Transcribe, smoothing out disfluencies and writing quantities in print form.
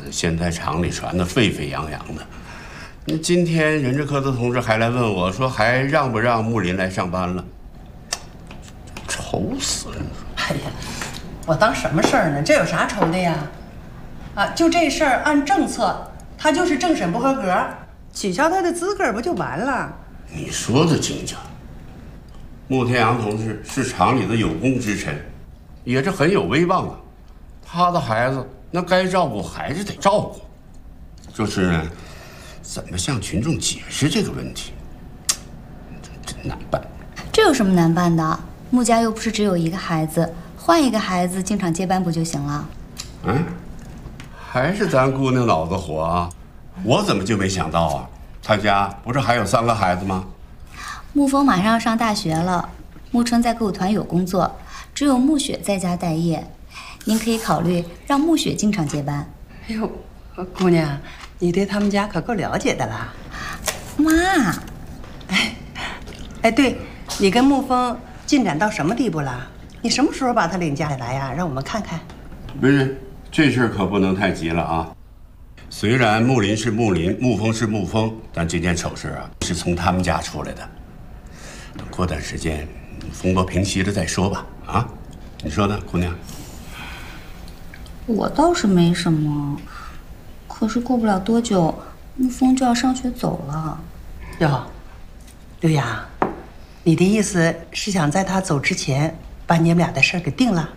现在厂里传得沸沸扬扬的。那今天人事科的同事还来问我说，还让不让木林来上班了？愁死了！ 哎呀，我当什么事儿呢？这有啥愁的呀？啊，就这事儿，按政策，他就是政审不合格，取消他的资格不就完了？ 你说的精巧。穆天阳同志是厂里的有功之臣，也是很有威望的。他的孩子那该照顾还是得照顾，就是呢，怎么向群众解释这个问题，真难办。 这有什么难办的？穆家又不是只有一个孩子，换一个孩子经常接班不就行了？ 嗯，还是咱姑娘脑子活啊！我怎么就没想到啊？他家不是还有3个孩子吗？ 沐风马上要上大学了，沐春在歌舞团有工作，只有沐雪在家待业。您可以考虑让沐雪经常接班。 哎呦，姑娘，你对他们家可够了解的啦。 妈， 哎，对，你跟沐风进展到什么地步了？你什么时候把他领家里来呀？让我们看看。 不是，这事儿可不能太急了啊！虽然木林是木林，沐风是沐风，但这件丑事啊是从他们家出来的。等过段时间风波平息了再说吧。啊，你说呢，姑娘？ 我倒是没什么，可是过不了多久，沐风就要上学走了。 哟，刘洋，你的意思是想在他走之前把你们俩的事儿给定了？